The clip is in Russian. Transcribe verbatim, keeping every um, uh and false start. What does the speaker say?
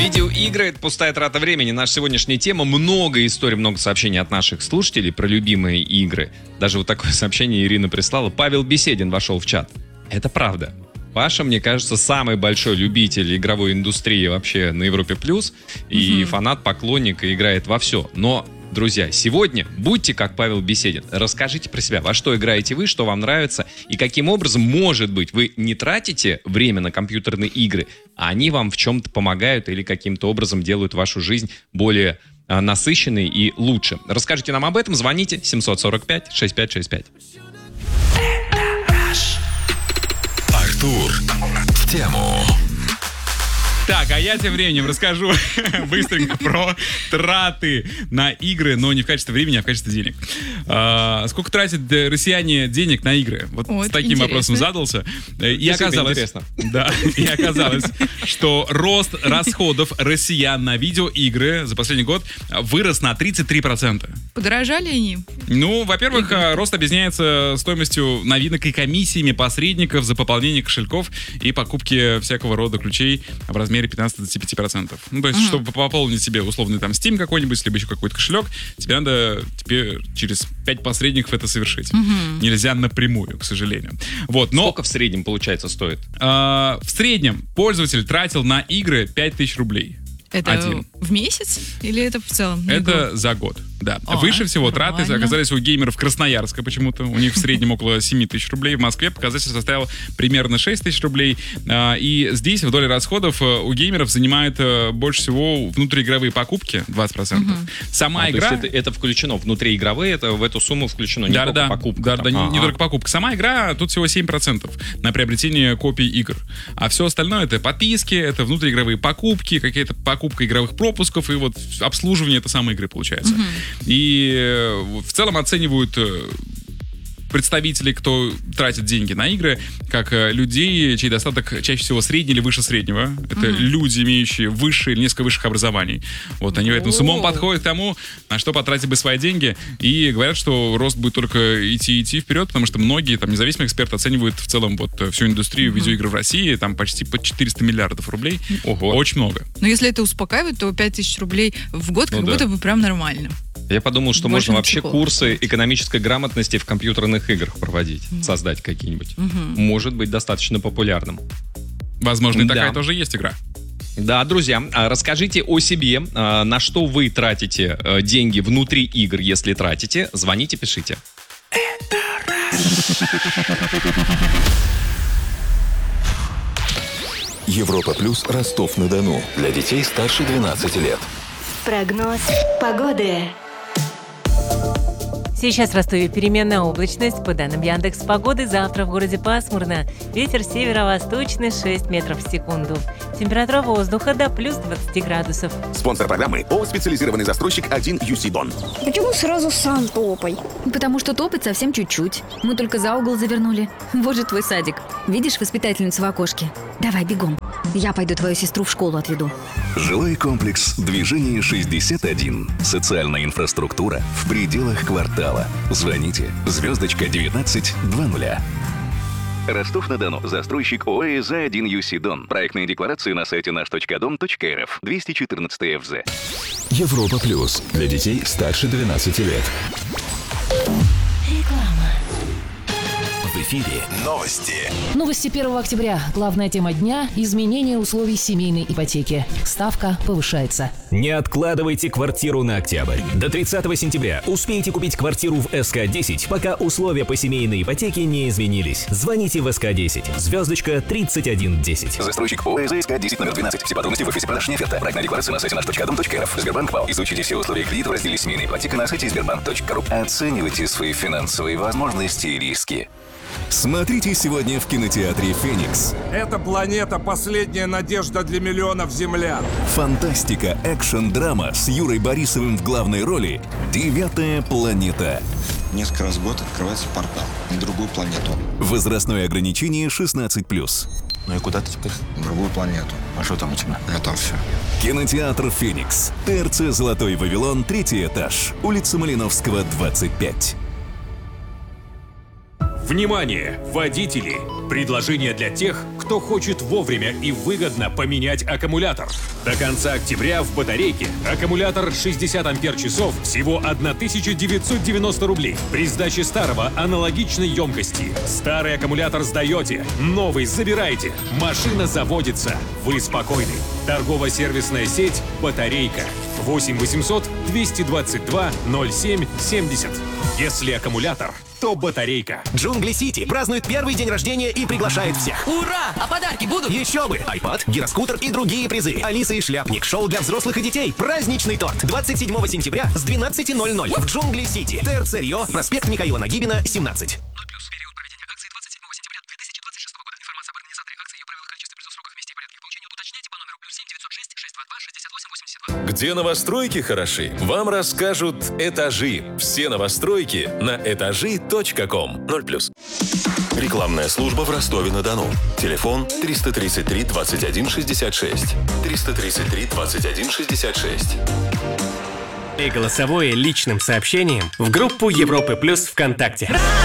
Видеоигры — это пустая трата времени. Наша сегодняшняя тема. Много историй, много сообщений от наших слушателей про любимые игры. Даже вот такое сообщение Ирина прислала. Павел Беседин вошел в чат. Это правда. Паша, мне кажется, самый большой любитель игровой индустрии вообще на Европе+. И угу. фанат, поклонник, и играет во все. Но, друзья, сегодня будьте как Павел Беседин. Расскажите про себя, во что играете вы, что вам нравится, и каким образом, может быть, вы не тратите время на компьютерные игры, а они вам в чем-то помогают или каким-то образом делают вашу жизнь более а, насыщенной и лучше. Расскажите нам об этом, звоните семь сорок пять шестьдесят пять шестьдесят пять. Артур в тему. Так, а я тем временем расскажу быстренько про траты на игры, но не в качестве времени, а в качестве денег. А, сколько тратят россияне денег на игры? Вот О, с таким интересно. вопросом задался. И оказалось, да, и оказалось, что рост расходов россиян на видеоигры за последний год вырос на тридцать три процента. Подорожали они? Ну, во-первых, игры. Рост объясняется стоимостью новинок и комиссиями посредников за пополнение кошельков и покупки всякого рода ключей в размере пятнадцать-двадцать пять процентов. Ну, то есть, uh-huh. чтобы пополнить себе условный там Steam какой-нибудь, либо еще какой-то кошелек, тебе надо тебе через пять посредников это совершить. Uh-huh. Нельзя напрямую, к сожалению. Вот, но, сколько в среднем, получается, стоит? Э, в среднем пользователь тратил на игры пять тысяч рублей. Это Один. в месяц или это в целом? Это год? За год, да. А, Выше всего нормально. траты оказались у геймеров Красноярска почему-то. У них в среднем около семь тысяч рублей. В Москве показатель составил примерно шесть тысяч рублей. И здесь в доле расходов у геймеров занимает больше всего внутриигровые покупки, двадцать процентов. Угу. Сама а, игра... То есть это, это включено, внутриигровые, это в эту сумму включено, не да, только да, покупка. Да, да, не, не А-а. только покупка. Сама игра, тут всего семь процентов на приобретение копий игр. А все остальное — это подписки, это внутриигровые покупки, какая-то покупка игровых пропусков, и вот обслуживание этой самой игры получается. Mm-hmm. И в целом оценивают представителей, кто тратит деньги на игры, как людей, чей достаток чаще всего средний или выше среднего. Это mm-hmm. люди, имеющие высшее или несколько высших образований. Вот они поэтому с умом подходят к тому, на что потратить бы свои деньги, и говорят, что рост будет только идти идти вперед, потому что многие там независимые эксперты оценивают в целом вот всю индустрию mm-hmm. видеоигр в России там почти под четыреста миллиардов рублей. Ого. Очень много. Но если это успокаивает, то пять тысяч рублей в год ну, как да. будто бы прям нормально. Я подумал, что Больше можно вообще психолог. курсы экономической грамотности в компьютерных играх проводить, mm-hmm. создать какие-нибудь. Mm-hmm. Может быть достаточно популярным. Возможно, и да. такая тоже есть игра. Да, друзья, расскажите о себе, на что вы тратите деньги внутри игр, если тратите. Звоните, пишите. Европа плюс Ростов-на-Дону. Для детей старше двенадцати лет. Прогноз погоды. Сейчас в Ростове переменная облачность. По данным Яндекс.Погоды, завтра в городе пасмурно. Ветер северо-восточный шесть метров в секунду. Температура воздуха до плюс двадцати градусов. Спонсор программы ООО «Специализированный застройщик один ю си Дон». Почему сразу сам топай? Потому что топать совсем чуть-чуть. Мы только за угол завернули. Вот же твой садик. Видишь воспитательницу в окошке? Давай, бегом. Я пойду твою сестру в школу отведу. Жилой комплекс «Движение шестьдесят один». Социальная инфраструктура в пределах квартала. Звоните. Звездочка девятнадцать двадцать. Ростов-на-Дону. Застройщик ОАО «За один ю си Дон». Проектные декларации на сайте наш точка дом точка эр эф. двести четырнадцать эф зэ. Европа плюс. Для детей старше двенадцати лет. Реклама. В эфире новости. Новости первого октября. Главная тема дня – изменение условий семейной ипотеки. Ставка повышается. Не откладывайте квартиру на октябрь. До тридцатого сентября успейте купить квартиру в эс ка десять, пока условия по семейной ипотеке не изменились. Звоните в эс ка десять. Звездочка тридцать один десять. Застройщик ОАО «эс ка десять» номер двенадцать. Все подробности в офисе продаж не оферта. Проектная декларация на сайте наш точка дом точка эр эф. Сбербанк ВАЛ. Изучите все условия кредита в разделе «Семейная ипотека» на сайте сбербанк точка ру. Оценивайте свои финансовые возможности и риски. Смотрите сегодня в кинотеатре «Феникс». Эта планета — последняя надежда для миллионов землян. Фантастика, экшн, драма с Юрой Борисовым в главной роли. «Девятая планета». Несколько раз в год открывается портал на другую планету. Возрастное ограничение шестнадцать плюс. Ну и куда ты теперь? На другую планету. А что там у тебя? А там все. Кинотеатр «Феникс». ТРЦ «Золотой Вавилон», третий этаж. Улица Малиновского, двадцать пять. Внимание, водители! Предложение для тех, кто хочет вовремя и выгодно поменять аккумулятор. До конца октября в батарейке аккумулятор шестьдесят ампер-часов всего тысяча девятьсот девяносто рублей. При сдаче старого аналогичной емкости. Старый аккумулятор сдаете, новый забираете. Машина заводится. Вы спокойны. Торгово-сервисная сеть «Батарейка». восемь восемьсот двести двадцать два ноль семь семьдесят. Если аккумулятор, то батарейка. Джунгли Сити празднует первый день рождения и приглашает всех. Ура! А подарки будут? Еще бы! Айпад, гироскутер и другие призы. Алиса и Шляпник. Шоу для взрослых и детей. Праздничный торт. двадцать седьмого сентября с двенадцати ноль-ноль в Джунгли Сити. ТРЦ Рио, проспект Михаила Нагибина, семнадцать. Где новостройки хороши, вам расскажут «Этажи». Все новостройки на этажи точка ком. ноль плюс. Рекламная служба в Ростове-на-Дону. Телефон триста тридцать три двадцать один шестьдесят шесть. триста тридцать три двадцать один шестьдесят шесть. И голосовое личным сообщением в группу Европы Плюс ВКонтакте.